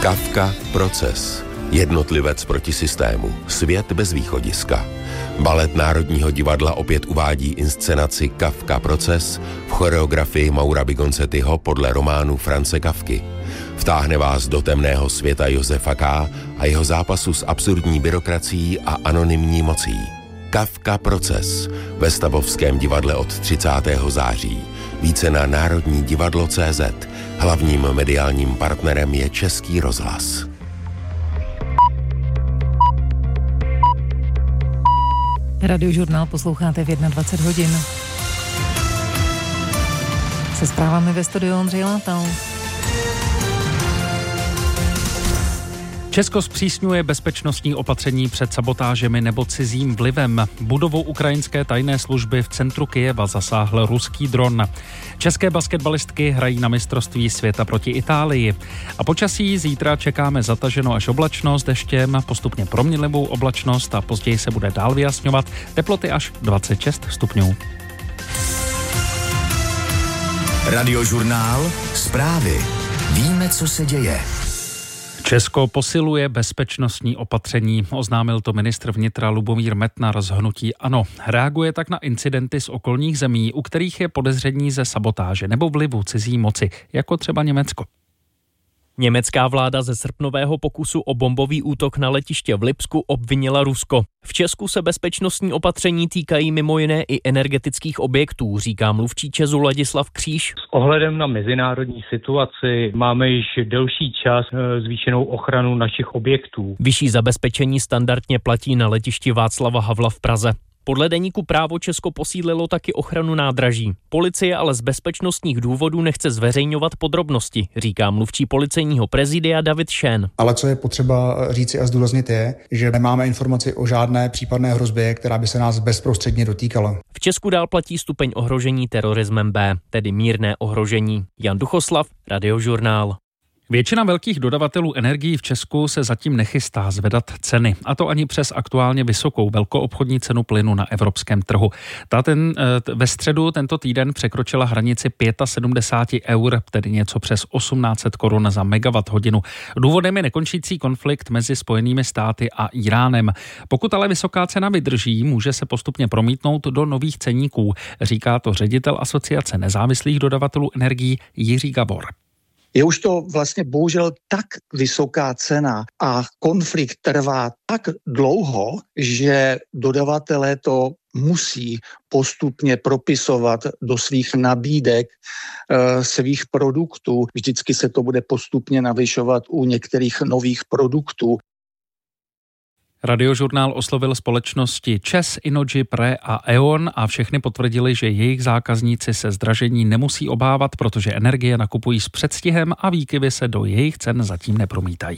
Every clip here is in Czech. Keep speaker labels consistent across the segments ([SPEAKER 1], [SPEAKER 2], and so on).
[SPEAKER 1] Kafka Proces. Jednotlivec proti systému. Svět bez východiska. Balet Národního divadla opět uvádí inscenaci Kafka Proces v choreografii Maura Bigoncettiho podle románu Franze Kafky. Vtáhne vás do temného světa Josefa K. a jeho zápasu s absurdní byrokracií a anonymní mocí. Kafka Proces ve Stavovském divadle od 30. září. Více na národnidivadlo.cz. Hlavním mediálním partnerem je Český rozhlas.
[SPEAKER 2] Radiožurnál posloucháte v 21 hodin. Se zprávami ve studiu Ondřej Látal.
[SPEAKER 3] Česko zpřísňuje bezpečnostní opatření před sabotážemi nebo cizím vlivem. Budovu ukrajinské tajné služby v centru Kyjeva zasáhl ruský dron. České basketbalistky hrají na mistrovství světa proti Itálii. A počasí zítra čekáme zataženo až oblačno s deštěm, postupně proměnlivou oblačnost a později se bude dál vyjasňovat. Teploty až 26 stupňů.
[SPEAKER 4] Radiožurnál. Zprávy. Víme, co se děje.
[SPEAKER 3] Česko posiluje bezpečnostní opatření, oznámil to ministr vnitra Lubomír Metnar z hnutí ANO. Reaguje tak na incidenty z okolních zemí, u kterých je podezření ze sabotáže nebo vlivu cizí moci, jako třeba Německo.
[SPEAKER 5] Německá vláda ze srpnového pokusu o bombový útok na letiště v Lipsku obvinila Rusko. V Česku se bezpečnostní opatření týkají mimo jiné i energetických objektů, říká mluvčí ČEZu Ladislav Kříž.
[SPEAKER 6] S ohledem na mezinárodní situaci máme již delší čas zvýšenou ochranu našich objektů.
[SPEAKER 5] Vyšší zabezpečení standardně platí na letišti Václava Havla v Praze. Podle deníku Právo Česko posílilo taky ochranu nádraží. Policie ale z bezpečnostních důvodů nechce zveřejňovat podrobnosti, říká mluvčí policejního prezidia David Šén.
[SPEAKER 7] Ale co je potřeba říci a zdůraznit je, že nemáme informaci o žádné případné hrozbě, která by se nás bezprostředně dotýkala.
[SPEAKER 5] V Česku dál platí stupeň ohrožení terorismem B, tedy mírné ohrožení. Jan Duchoslav, Radiožurnál.
[SPEAKER 3] Většina velkých dodavatelů energií v Česku se zatím nechystá zvedat ceny, a to ani přes aktuálně vysokou velkoobchodní cenu plynu na evropském trhu. Ve středu tento týden překročila hranici 75 eur, tedy něco přes 1800 korun za megawatt hodinu. Důvodem je nekončící konflikt mezi Spojenými státy a Íránem. Pokud ale vysoká cena vydrží, může se postupně promítnout do nových ceníků, říká to ředitel Asociace nezávislých dodavatelů energií Jiří Gabor.
[SPEAKER 8] Je už to vlastně bohužel tak vysoká cena a konflikt trvá tak dlouho, že dodavatelé to musí postupně propisovat do svých nabídek svých produktů. Vždycky se to bude postupně navyšovat u některých nových produktů.
[SPEAKER 3] Radiožurnál oslovil společnosti ČEZ, Innogy, Pre a E.ON a všechny potvrdili, že jejich zákazníci se zdražení nemusí obávat, protože energie nakupují s předstihem a výkyvy se do jejich cen zatím nepromítají.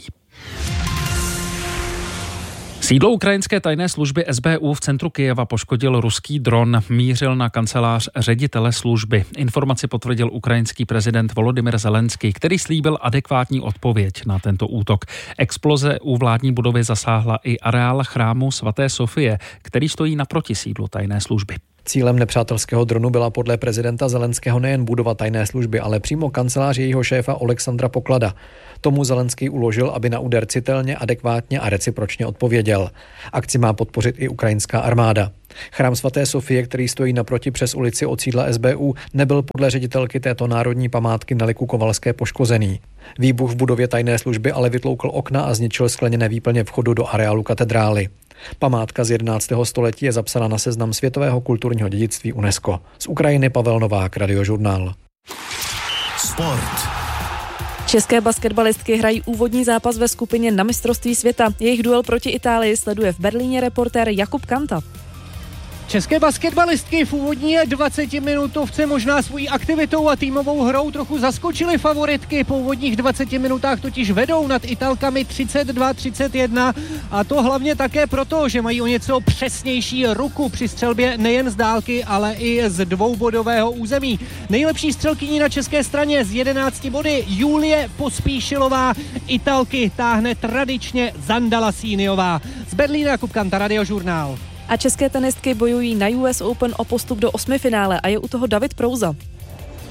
[SPEAKER 3] Sídlo ukrajinské tajné služby SBU v centru Kyjeva poškodil ruský dron, mířil na kancelář ředitele služby. Informaci potvrdil ukrajinský prezident Volodymyr Zelenský, který slíbil adekvátní odpověď na tento útok. Exploze u vládní budovy zasáhla i areál chrámu svaté Sofie, který stojí naproti sídlu tajné služby.
[SPEAKER 9] Cílem nepřátelského dronu byla podle prezidenta Zelenského nejen budova tajné služby, ale přímo kancelář jejího šéfa Oleksandra Poklada. Tomu Zelenský uložil, aby na úder citelně, adekvátně a recipročně odpověděl. Akci má podpořit i ukrajinská armáda. Chrám svaté Sofie, který stojí naproti přes ulici od sídla SBU, nebyl podle ředitelky této národní památky Neliku Kovalské poškozený. Výbuch v budově tajné služby ale vytloukl okna a zničil skleněné výplně vchodu do areálu katedrály. Památka z 11. století je zapsána na seznam světového kulturního dědictví UNESCO. Z Ukrajiny Pavel Novák, Radiožurnál.
[SPEAKER 4] Sport.
[SPEAKER 2] České basketbalistky hrají úvodní zápas ve skupině na mistrovství světa. Jejich duel proti Itálii sleduje v Berlíně reportér Jakub Kanta.
[SPEAKER 10] České basketbalistky v úvodní 20-minutovce možná svojí aktivitou a týmovou hrou trochu zaskočily favoritky. Po úvodních 20 minutách totiž vedou nad Italkami 32-31 a to hlavně také proto, že mají o něco přesnější ruku při střelbě nejen z dálky, ale i z dvoubodového území. Nejlepší střelkyní na české straně z 11 body Julie Pospíšilová. Italky táhne tradičně Zanda Lasíniová. Z Berlína Jakub Kanta, Radiožurnál.
[SPEAKER 2] A české tenistky bojují na US Open o postup do osmifinále a je u toho David Prouza.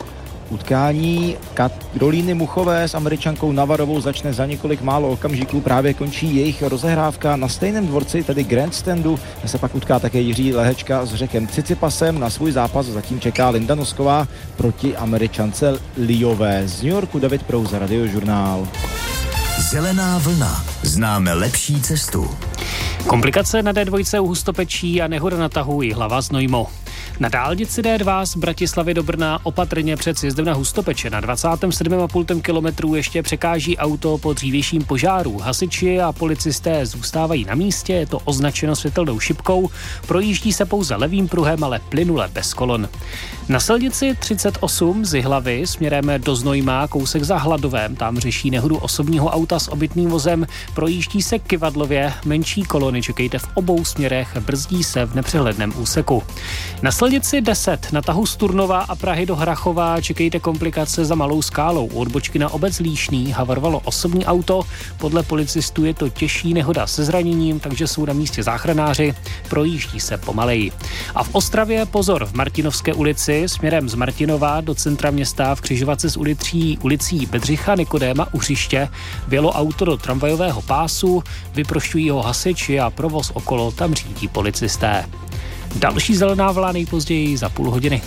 [SPEAKER 11] utkání. Karolíny Muchové s Američankou Navarovou začne za několik málo okamžiků. Právě končí jejich rozehrávka na stejném dvorci, tedy grandstandu. Se pak utká také Jiří Lehečka s Řekem Cicipasem. Na svůj zápas zatím čeká Linda Nosková proti Američance Liové. Z New Yorku David Prouza, Radiožurnál.
[SPEAKER 4] Zelená vlna. Známe lepší cestu.
[SPEAKER 12] Komplikace na D2 u Hustopečí a nehoda na tahu Jihlava Znojmo. Na dálnici D2 z Bratislavy do Brna opatrně před sjezdem na Hustopeče na 27,5 kilometru ještě překáží auto po dřívějším požáru. Hasiči a policisté zůstávají na místě, je to označeno světelnou šipkou, projíždí se pouze levým pruhem, ale plynule bez kolon. Na silnici 38 z Jihlavy směrem do Znojma, kousek za Hladovém, tam řeší nehodu osobního auta s obytným vozem, projíždí se Kyvadlově, menší kolony čekejte v obou směrech, brzdí se v nepřehledném úseku. Na silnici 10 na tahu z Turnova a Prahy do Hrachova čekejte komplikace za Malou Skálou. U odbočky na obec Líšný havarovalo osobní auto, podle policistů je to těžší nehoda se zraněním, takže jsou na místě záchranáři, projíždí se pomaleji. A v Ostravě pozor, v Martinovské ulici směrem z Martinova do centra města v křižovatce s ulicí Bedřicha Nikodéma u hřiště vjelo auto do tramvajového pásu, vyprošťují ho hasiči a provoz okolo tam řídí policisté. Další zelená vlna nejpozději za půl hodiny.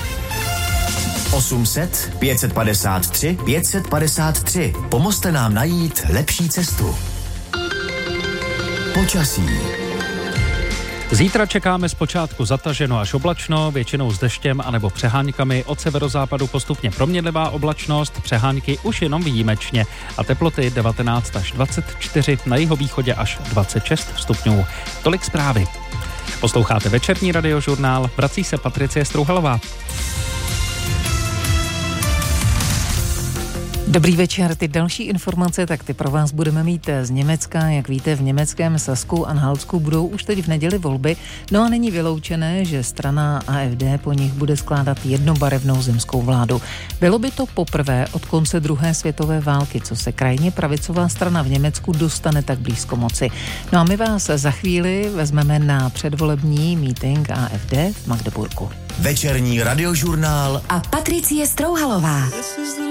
[SPEAKER 4] 800 553 553. Pomozte nám najít lepší cestu. Počasí.
[SPEAKER 3] Zítra čekáme zpočátku zataženo až oblačno, většinou s deštěm anebo přeháňkami, od severozápadu postupně proměnlivá oblačnost, přeháňky už jenom výjimečně a teploty 19 až 24, na jihovýchodě až 26 stupňů. Tolik zprávy. Posloucháte večerní Radiožurnál, vrací se Patricie Strouhalová.
[SPEAKER 13] Dobrý večer, ty další informace, tak ty pro vás budeme mít z Německa. Jak víte, v německém Sasku a Anhaltsku budou už teď v neděli volby, no a není vyloučené, že strana AfD po nich bude skládat jednobarevnou zemskou vládu. Bylo by to poprvé od konce druhé světové války, co se krajně pravicová strana v Německu dostane tak blízko moci. No a my vás za chvíli vezmeme na předvolební meeting AfD v Magdeburgu.
[SPEAKER 4] Večerní Radiožurnál
[SPEAKER 14] a Patricie Strouhalová.